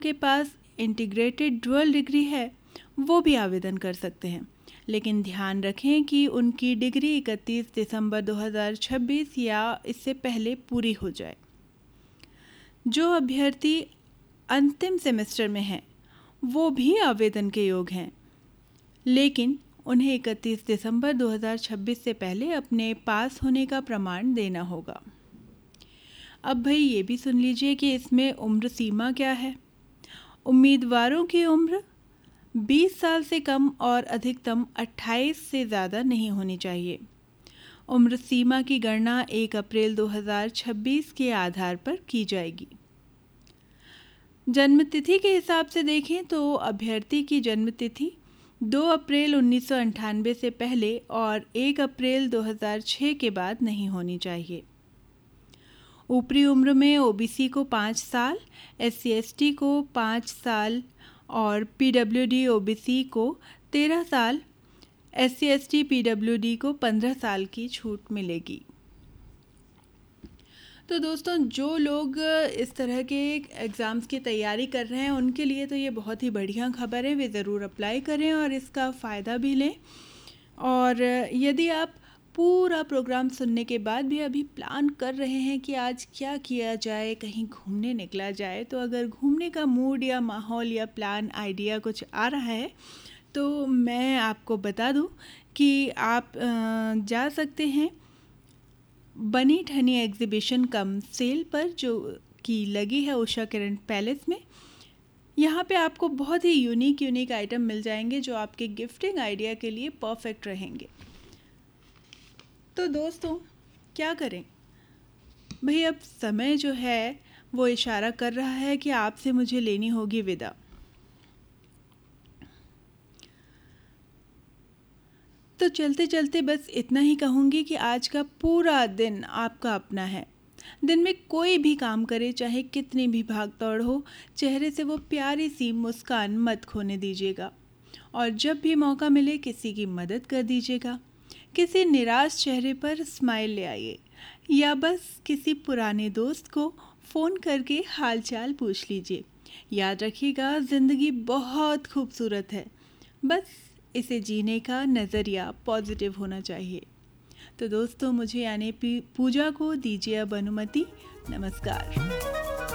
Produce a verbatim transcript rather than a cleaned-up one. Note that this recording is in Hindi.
के पास इंटीग्रेटेड डुअल डिग्री है वो भी आवेदन कर सकते हैं, लेकिन ध्यान रखें कि उनकी डिग्री इकतीस दिसंबर दो हज़ार छब्बीस या इससे पहले पूरी हो जाए। जो अभ्यर्थी अंतिम सेमेस्टर में हैं वो भी आवेदन के योग्य हैं, लेकिन उन्हें इकतीस दिसंबर दो हज़ार छब्बीस से पहले अपने पास होने का प्रमाण देना होगा। अब भाई ये भी सुन लीजिए कि इसमें उम्र सीमा क्या है। उम्मीदवारों की उम्र बीस साल से कम और अधिकतम अट्ठाईस से ज़्यादा नहीं होनी चाहिए। उम्र सीमा की गणना एक अप्रैल दो हज़ार छब्बीस के आधार पर की जाएगी। जन्म तिथि के हिसाब से देखें तो अभ्यर्थी की जन्म तिथि दो अप्रैल उन्नीस सौ अंठानवे से पहले और एक अप्रैल दो हज़ार छह के बाद नहीं होनी चाहिए। ऊपरी उम्र में ओबीसी को पाँच साल, एससी एसटी को पाँच साल और पीडब्ल्यूडी ओबीसी को तेरह साल, एससी एसटी पीडब्ल्यूडी को पंद्रह साल की छूट मिलेगी। तो दोस्तों, जो लोग इस तरह के एग्ज़ाम्स की तैयारी कर रहे हैं उनके लिए तो ये बहुत ही बढ़िया खबर है। वे ज़रूर अप्लाई करें और इसका फ़ायदा भी लें। और यदि आप पूरा प्रोग्राम सुनने के बाद भी अभी प्लान कर रहे हैं कि आज क्या किया जाए, कहीं घूमने निकला जाए, तो अगर घूमने का मूड या माहौल या प्लान आइडिया कुछ आ रहा है तो मैं आपको बता दूं कि आप जा सकते हैं बनी ठनी एग्जीबिशन कम सेल पर, जो कि लगी है उषा किरण पैलेस में। यहाँ पे आपको बहुत ही यूनिक यूनिक आइटम मिल जाएंगे जो आपके गिफ्टिंग आइडिया के लिए परफेक्ट रहेंगे। तो दोस्तों, क्या करें भाई, अब समय जो है वो इशारा कर रहा है कि आपसे मुझे लेनी होगी विदा। तो चलते चलते बस इतना ही कहूँगी कि आज का पूरा दिन आपका अपना है। दिन में कोई भी काम करे, चाहे कितनी भी भाग दौड़ हो, चेहरे से वो प्यारी सी मुस्कान मत खोने दीजिएगा। और जब भी मौका मिले किसी की मदद कर दीजिएगा। किसी निराश चेहरे पर स्माइल ले आइए, या बस किसी पुराने दोस्त को फ़ोन करके हालचाल पूछ लीजिए। याद रखिएगा, ज़िंदगी बहुत खूबसूरत है, बस इसे जीने का नज़रिया पॉजिटिव होना चाहिए। तो दोस्तों, मुझे यानी पूजा को दीजिए अब अनुमति। नमस्कार।